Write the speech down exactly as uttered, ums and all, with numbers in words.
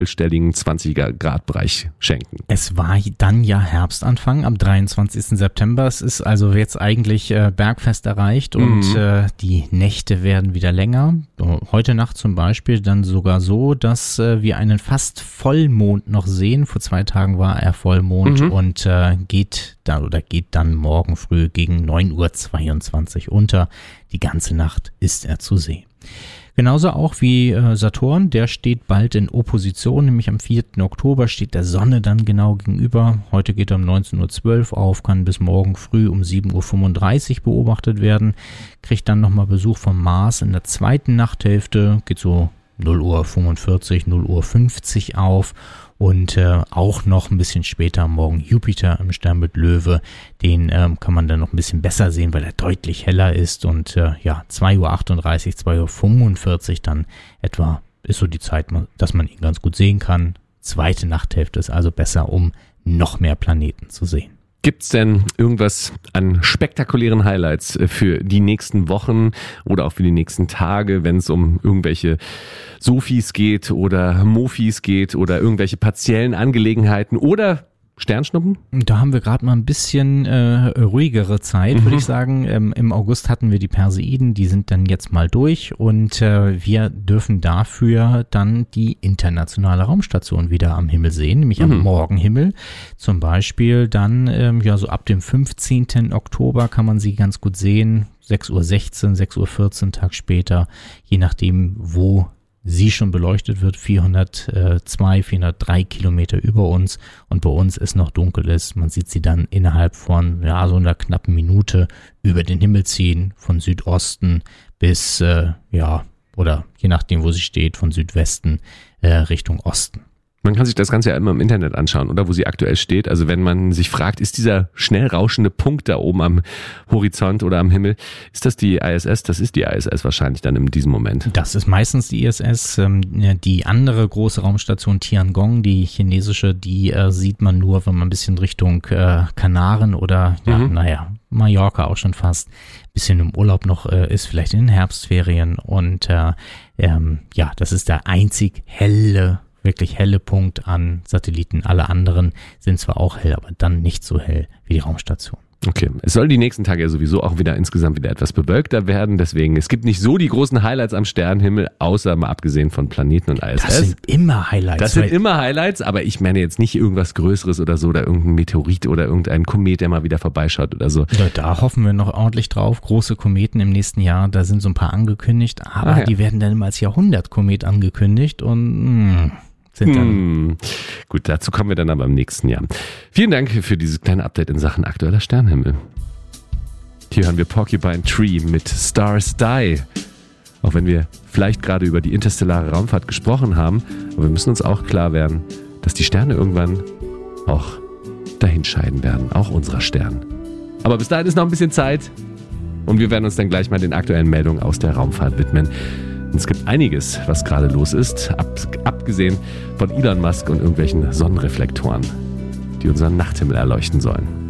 stelligen zwanziger Grad Bereich schenken. Es war dann ja Herbstanfang am dreiundzwanzigsten September. Es ist also jetzt eigentlich äh, Bergfest erreicht und Mhm. äh, die Nächte werden wieder länger. Heute Nacht zum Beispiel dann sogar so, dass äh, wir einen fast Vollmond noch sehen. Vor zwei Tagen war er Vollmond Mhm. und äh, geht dann oder geht dann morgen früh gegen neun Uhr zweiundzwanzig unter. Die ganze Nacht ist er zu sehen. Genauso auch wie äh, Saturn, der steht bald in Opposition, nämlich am vierten Oktober steht der Sonne dann genau gegenüber. Heute geht er um neunzehn Uhr zwölf auf, kann bis morgen früh um sieben Uhr fünfunddreißig beobachtet werden, kriegt dann nochmal Besuch vom Mars in der zweiten Nachthälfte, geht so null Uhr fünfundvierzig, null Uhr fünfzig auf. Und äh, auch noch ein bisschen später morgen Jupiter im Sternbild Löwe. Den ähm, kann man dann noch ein bisschen besser sehen, weil er deutlich heller ist. Und äh, ja, zwei Uhr achtunddreißig, zwei Uhr fünfundvierzig dann etwa ist so die Zeit, dass man ihn ganz gut sehen kann. Zweite Nachthälfte ist also besser, um noch mehr Planeten zu sehen. Gibt's denn irgendwas an spektakulären Highlights für die nächsten Wochen oder auch für die nächsten Tage, wenn es um irgendwelche Sofis geht oder Mofis geht oder irgendwelche partiellen Angelegenheiten oder Sternschnuppen? Da haben wir gerade mal ein bisschen äh, ruhigere Zeit, Mhm. würde ich sagen. Ähm, Im August hatten wir die Perseiden, die sind dann jetzt mal durch und äh, wir dürfen dafür dann die internationale Raumstation wieder am Himmel sehen, nämlich Mhm. am Morgenhimmel. Zum Beispiel dann, ähm, ja so ab dem fünfzehnten Oktober kann man sie ganz gut sehen, sechs Uhr sechzehn, sechs Uhr vierzehn, Tag später, je nachdem, wo sie schon beleuchtet wird, vierhundertzwei, vierhundertdrei Kilometer über uns und bei uns ist noch dunkel ist. Man sieht sie dann innerhalb von ja so einer knappen Minute über den Himmel ziehen, von Südosten bis, äh, ja, oder je nachdem, wo sie steht, von Südwesten äh, Richtung Osten. Man kann sich das Ganze ja immer im Internet anschauen, oder wo sie aktuell steht. Also wenn man sich fragt, ist dieser schnell rauschende Punkt da oben am Horizont oder am Himmel, ist das die I S S? Das ist die I S S wahrscheinlich dann in diesem Moment. Das ist meistens die I S S. Ähm, die andere große Raumstation Tiangong, die chinesische, die äh, sieht man nur, wenn man ein bisschen Richtung äh, Kanaren oder, ja, Mhm. naja, Mallorca auch schon fast, bisschen im Urlaub noch äh, ist, vielleicht in den Herbstferien. Und äh, ähm, ja, das ist der einzig helle wirklich helle Punkt an Satelliten. Alle anderen sind zwar auch hell, aber dann nicht so hell wie die Raumstation. Okay, es soll die nächsten Tage ja sowieso auch wieder insgesamt wieder etwas bewölkter werden, deswegen, es gibt nicht so die großen Highlights am Sternenhimmel, außer mal abgesehen von Planeten und I S S. Das sind immer Highlights. Das sind immer Highlights, aber ich meine jetzt nicht irgendwas Größeres oder so, oder irgendein Meteorit oder irgendein Komet, der mal wieder vorbeischaut oder so. Ja, da hoffen wir noch ordentlich drauf. Große Kometen im nächsten Jahr, da sind so ein paar angekündigt, aber Ah, ja. die werden dann immer als Jahrhundertkomet angekündigt und mh, sind dann Hm. Gut, dazu kommen wir dann aber im nächsten Jahr. Vielen Dank für dieses kleine Update in Sachen aktueller Sternenhimmel. Hier hören wir Porcupine Tree mit Stars Die. Auch wenn wir vielleicht gerade über die interstellare Raumfahrt gesprochen haben, aber wir müssen uns auch klar werden, dass die Sterne irgendwann auch dahinscheiden werden, auch unserer Stern. Aber bis dahin ist noch ein bisschen Zeit und wir werden uns dann gleich mal den aktuellen Meldungen aus der Raumfahrt widmen. Es gibt einiges, was gerade los ist, ab, abgesehen von Elon Musk und irgendwelchen Sonnenreflektoren, die unseren Nachthimmel erleuchten sollen.